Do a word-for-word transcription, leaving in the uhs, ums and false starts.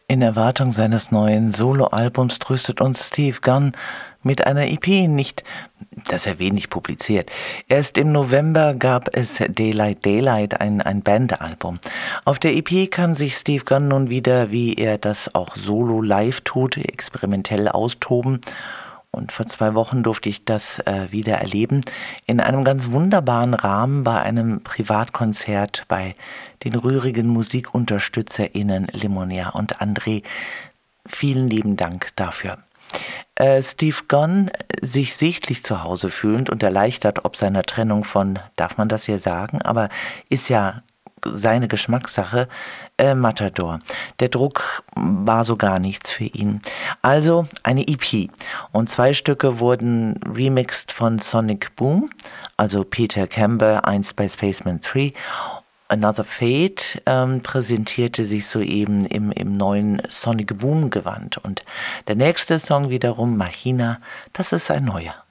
In Erwartung seines neuen Soloalbums tröstet uns Steve Gunn mit einer E P, nicht, dass er wenig publiziert. Erst im November gab es Daylight Daylight, ein, ein Bandalbum. Auf der E P kann sich Steve Gunn nun wieder, wie er das auch solo live tut, experimentell austoben. Und vor zwei Wochen durfte ich das äh, wieder erleben, in einem ganz wunderbaren Rahmen bei einem Privatkonzert bei den rührigen MusikunterstützerInnen Limonia und André. Vielen lieben Dank dafür. Äh, Steve Gunn, sich sichtlich zu Hause fühlend und erleichtert ob seiner Trennung von, darf man das hier sagen, aber ist ja seine Geschmackssache, äh, Matador. Der Druck war so gar nichts für ihn. Also eine E P. Und zwei Stücke wurden remixed von Sonic Boom, also Peter Campbell, eins bei Spaceman drei. Another Fate ähm, präsentierte sich soeben im, im neuen Sonic Boom Gewand. Und der nächste Song wiederum, Machina, das ist ein neuer.